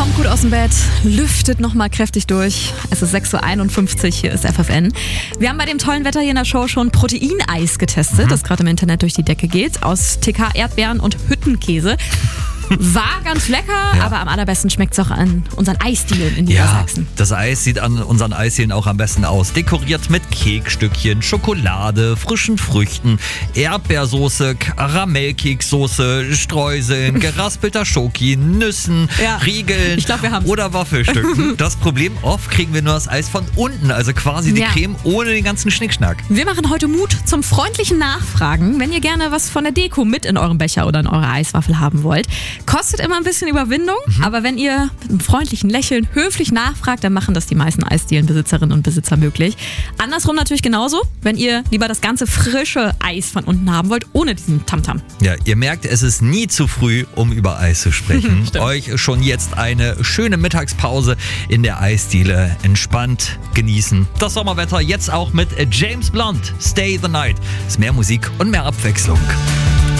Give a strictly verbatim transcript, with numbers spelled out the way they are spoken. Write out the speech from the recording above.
Kommt gut aus dem Bett, lüftet nochmal kräftig durch. Es ist sechs Uhr einundfünfzig, hier ist F F N. Wir haben bei dem tollen Wetter hier in der Show schon Proteineis getestet, mhm. das gerade im Internet durch die Decke geht, aus T K Erdbeeren und Hüttenkäse. War ganz lecker, ja. aber am allerbesten schmeckt es auch an unseren Eisdielen in Niedersachsen. Ja, das Eis sieht an unseren Eisdielen auch am besten aus. Dekoriert mit Kekstückchen, Schokolade, frischen Früchten, Erdbeersoße, Karamellkekssoße, Streuseln, geraspelter Schoki, Nüssen, ja. Riegeln ich glaub, wir haben's. oder Waffelstücken. Das Problem, oft kriegen wir nur das Eis von unten, also quasi die ja. Creme ohne den ganzen Schnickschnack. Wir machen heute Mut zum freundlichen Nachfragen. Wenn ihr gerne was von der Deko mit in eurem Becher oder in eurer Eiswaffel haben wollt, kostet immer ein bisschen Überwindung, mhm. aber wenn ihr mit einem freundlichen Lächeln höflich nachfragt, dann machen das die meisten Eisdielenbesitzerinnen und Besitzer möglich. Andersrum natürlich genauso, wenn ihr lieber das ganze frische Eis von unten haben wollt, ohne diesen Tamtam. Ja, ihr merkt, es ist nie zu früh, um über Eis zu sprechen. Euch schon jetzt eine schöne Mittagspause in der Eisdiele entspannt genießen. Das Sommerwetter jetzt auch mit James Blunt, Stay the Night. Ist mehr Musik und mehr Abwechslung.